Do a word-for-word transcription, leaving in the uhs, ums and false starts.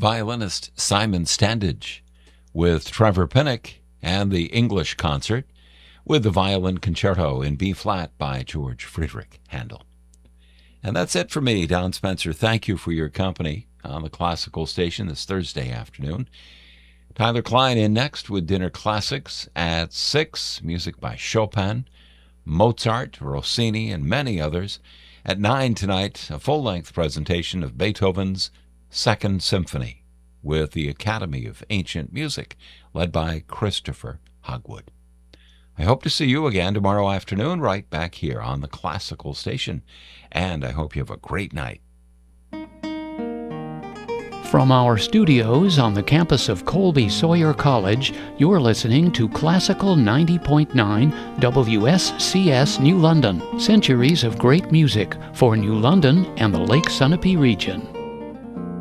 violinist Simon Standage with Trevor Pinnock and the English Concert with the Violin Concerto in B-flat by George Friedrich Handel. And that's it for me, Don Spencer. Thank you for your company on the Classical Station this Thursday afternoon. Tyler Klein in next with Dinner Classics at six, music by Chopin, Mozart, Rossini, and many others. At nine tonight, a full-length presentation of Beethoven's Second Symphony with the Academy of Ancient Music, led by Christopher Hogwood. I hope to see you again tomorrow afternoon right back here on the Classical Station, and I hope you have a great night. From our studios on the campus of Colby Sawyer College, you're listening to Classical ninety point nine W S C S New London, centuries of great music for New London and the Lake Sunapee region.